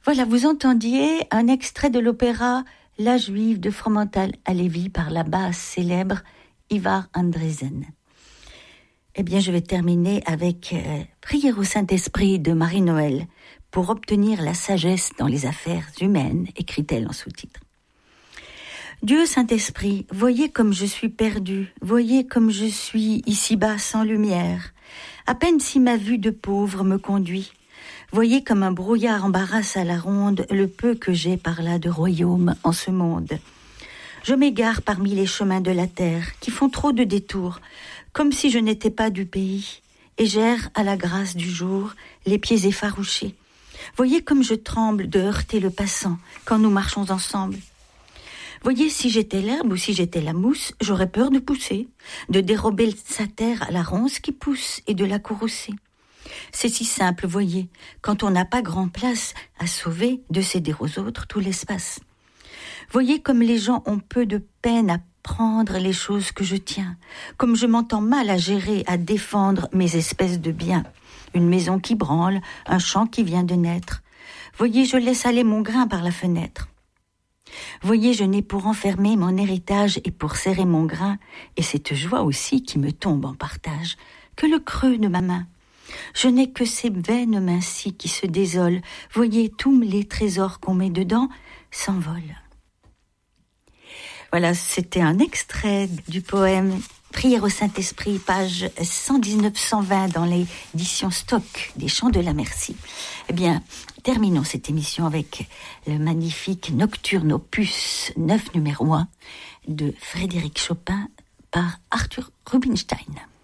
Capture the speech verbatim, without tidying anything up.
Voilà, vous entendiez un extrait de l'opéra La Juive de Fromental à Lévis par la basse célèbre Ivar Andresen. Eh bien, je vais terminer avec euh, Prière au Saint-Esprit de Marie-Noël pour obtenir la sagesse dans les affaires humaines, écrit-elle en sous-titre. Dieu Saint-Esprit, voyez comme je suis perdu, voyez comme je suis ici-bas sans lumière, à peine si ma vue de pauvre me conduit. Voyez comme un brouillard embarrasse à la ronde le peu que j'ai par là de royaume en ce monde. Je m'égare parmi les chemins de la terre qui font trop de détours, comme si je n'étais pas du pays, et j'erre à la grâce du jour, les pieds effarouchés. Voyez comme je tremble de heurter le passant quand nous marchons ensemble. Voyez, si j'étais l'herbe ou si j'étais la mousse, j'aurais peur de pousser, de dérober sa terre à la ronce qui pousse et de la courroucer. C'est si simple, voyez, quand on n'a pas grand place à sauver, de céder aux autres tout l'espace. Voyez comme les gens ont peu de peine à prendre les choses que je tiens, comme je m'entends mal à gérer, à défendre mes espèces de biens. Une maison qui branle, un champ qui vient de naître. Voyez, je laisse aller mon grain par la fenêtre. Voyez, je n'ai pour enfermer mon héritage et pour serrer mon grain, et cette joie aussi qui me tombe en partage, que le creux de ma main. Je n'ai que ces vaines mains-ci qui se désolent. Voyez, tous les trésors qu'on met dedans s'envolent. Voilà, c'était un extrait du poème Prière au Saint-Esprit, page cent dix-neuf cent vingt dans l'édition Stock des Chants de la Merci. Eh bien, terminons cette émission avec le magnifique Nocturne opus neuf numéro un de Frédéric Chopin par Arthur Rubinstein.